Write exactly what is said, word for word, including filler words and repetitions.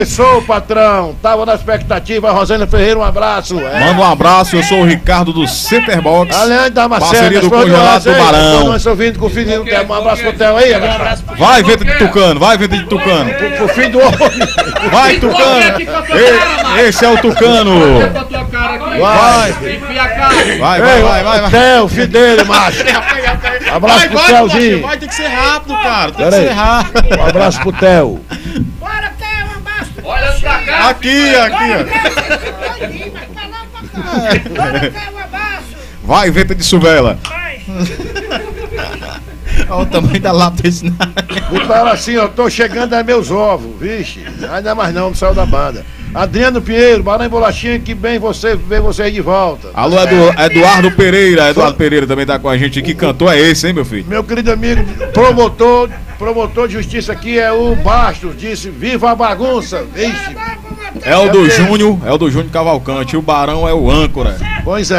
Sou patrão, tava na expectativa. Rosângela Ferreira, um abraço. É. Manda um abraço, eu sou o Ricardo do Centerbox. Além da Marcela, parceria do Congelado do Barão. Nós estamos vindo com o filho do Theo. Um abraço pro Theo aí, abraço. Vai, vento de Tucano, vai, vento de Tucano. Pro, pro fim do homem. Vai, Tucano. Ei, esse é o Tucano. Vai, vai, vai, vai, vai. Theo, filho dele, macho. Abraço pro Theozinho. Vai ter que ser rápido, cara. Tem Pera que aí. ser rápido. Um abraço pro Theo. Bora, Theo, um abraço. Olha pra cá. Aqui, aqui, ó. Vai, vento de Suvela. Olha o tamanho da lápide desse nada. O cara assim, ó, tô chegando a meus ovos, vixe. Ainda mais não, não saiu da banda. Adriano Pinheiro, Barão e Bolachinha, que bem você ver vocês de volta. Alô, Edu, Eduardo Pereira. Eduardo Pereira também tá com a gente aqui. Cantor é esse, hein, meu filho? Meu querido amigo, promotor, promotor de justiça aqui é o Bastos, disse, viva a bagunça, vixe. É o do Júnior, é o do Júnior Cavalcante. O Barão é o âncora. Pois é.